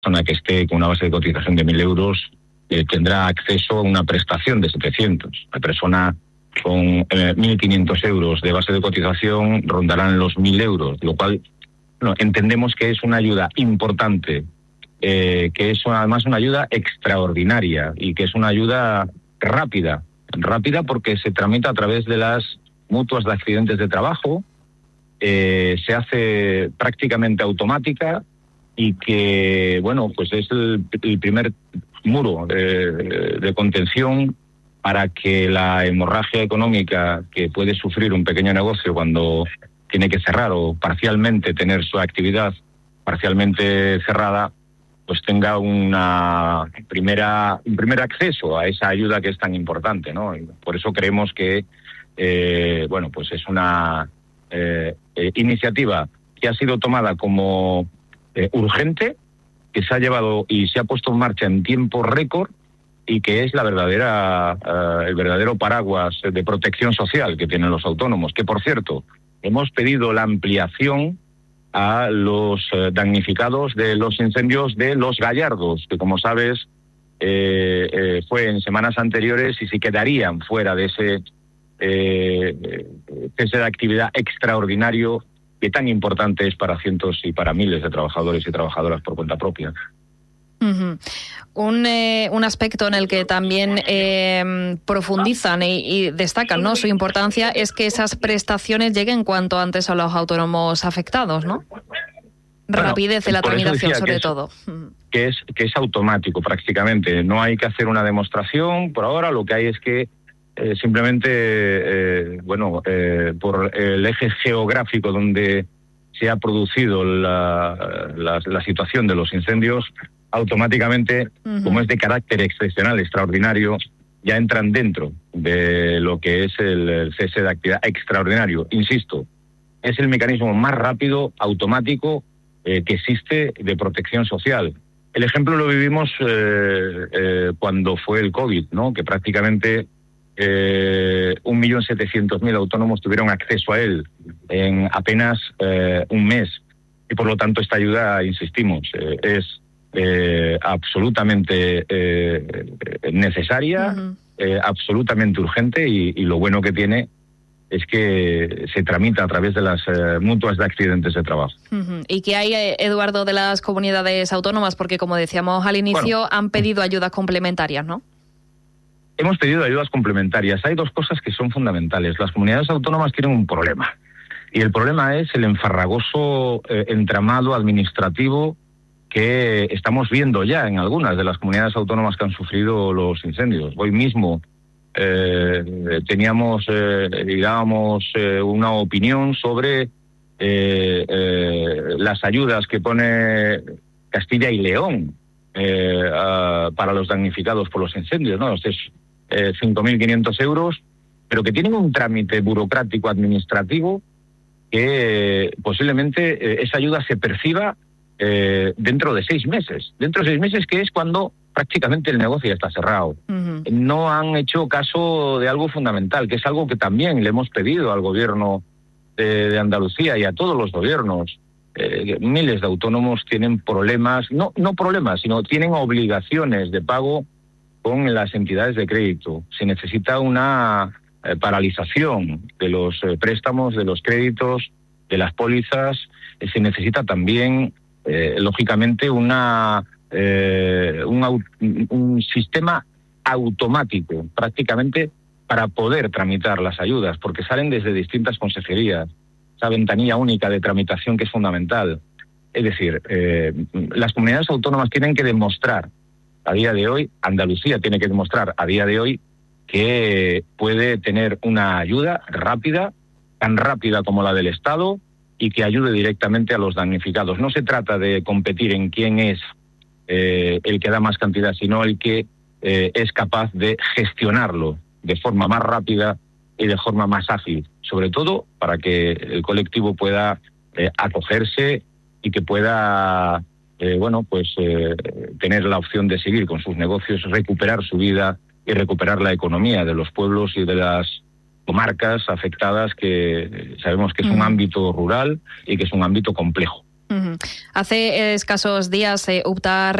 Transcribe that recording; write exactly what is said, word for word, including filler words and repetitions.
persona que esté con una base de cotización de mil euros eh, tendrá acceso a una prestación de setecientos. La persona con eh, mil quinientos euros de base de cotización rondarán los mil euros, lo cual bueno, entendemos que es una ayuda importante, eh, que es además una ayuda extraordinaria y que es una ayuda rápida, rápida porque se tramita a través de las mutuas de accidentes de trabajo, eh, se hace prácticamente automática y que, bueno, pues es el, el primer muro eh, de contención para que la hemorragia económica que puede sufrir un pequeño negocio cuando tiene que cerrar o parcialmente tener su actividad parcialmente cerrada, pues tenga una primera, un primer acceso a esa ayuda que es tan importante, ¿no? Y por eso creemos que, eh, bueno, pues es una eh, eh, iniciativa que ha sido tomada como eh, urgente, que se ha llevado y se ha puesto en marcha en tiempo récord y que es la verdadera, uh, el verdadero paraguas de protección social que tienen los autónomos, que por cierto, hemos pedido la ampliación a los uh, damnificados de los incendios de Los Gallardos, que como sabes eh, eh, fue en semanas anteriores y si quedarían fuera de ese eh, cese de actividad extraordinario que tan importante es para cientos y para miles de trabajadores y trabajadoras por cuenta propia. Uh-huh. Un, eh, un aspecto en el que también eh, profundizan y, y destacan, ¿no?, su importancia es que esas prestaciones lleguen cuanto antes a los autónomos afectados, ¿no? Bueno, rapidez de la tramitación, sobre es, todo. Que es, que es automático prácticamente. No hay que hacer una demostración. Por ahora lo que hay es que eh, simplemente, eh, bueno, eh, por el eje geográfico donde se ha producido la, la, la situación de los incendios, automáticamente, uh-huh. como es de carácter excepcional, extraordinario, ya entran dentro de lo que es el, el cese de actividad extraordinario. Insisto, es el mecanismo más rápido, automático, eh, que existe de protección social. El ejemplo lo vivimos eh, eh, cuando fue el COVID, ¿no?, que prácticamente eh, un millón setecientos mil autónomos tuvieron acceso a él en apenas eh, un mes. Y por lo tanto esta ayuda, insistimos, eh, es Eh, absolutamente eh, necesaria, uh-huh. eh, absolutamente urgente y, y lo bueno que tiene es que se tramita a través de las eh, mutuas de accidentes de trabajo. Uh-huh. ¿Y qué hay, Eduardo, de las comunidades autónomas? Porque como decíamos al inicio, bueno, han pedido ayudas complementarias, ¿no? Hemos pedido ayudas complementarias. Hay dos cosas que son fundamentales. Las comunidades autónomas tienen un problema y el problema es el enfarragoso eh, entramado administrativo que estamos viendo ya en algunas de las comunidades autónomas que han sufrido los incendios. Hoy mismo eh, teníamos, eh, digamos, eh, una opinión sobre eh, eh, las ayudas que pone Castilla y León eh, a, para los damnificados por los incendios, ¿no? Este es eh, cinco mil quinientos euros, pero que tienen un trámite burocrático administrativo que eh, posiblemente eh, esa ayuda se perciba Eh, dentro de seis meses. Dentro de seis meses, que es cuando prácticamente el negocio ya está cerrado. Uh-huh. No han hecho caso de algo fundamental, que es algo que también le hemos pedido al gobierno de, de Andalucía y a todos los gobiernos. Eh, miles de autónomos tienen problemas, no, no problemas, sino tienen obligaciones de pago con las entidades de crédito. Se necesita una eh, paralización de los eh, préstamos, de los créditos, de las pólizas. Eh, se necesita también Eh, lógicamente una eh, un, un sistema automático prácticamente para poder tramitar las ayudas, porque salen desde distintas consejerías, esa ventanilla única de tramitación que es fundamental. Es decir, eh, las comunidades autónomas tienen que demostrar a día de hoy, Andalucía tiene que demostrar a día de hoy que puede tener una ayuda rápida, tan rápida como la del Estado, y que ayude directamente a los damnificados. No se trata de competir en quién es eh, el que da más cantidad, sino el que eh, es capaz de gestionarlo de forma más rápida y de forma más ágil, sobre todo para que el colectivo pueda eh, acogerse y que pueda eh, bueno, pues eh, tener la opción de seguir con sus negocios, recuperar su vida y recuperar la economía de los pueblos y de las comarcas afectadas, que sabemos que es un ámbito rural y que es un ámbito complejo. Hace escasos días, eh, UPTA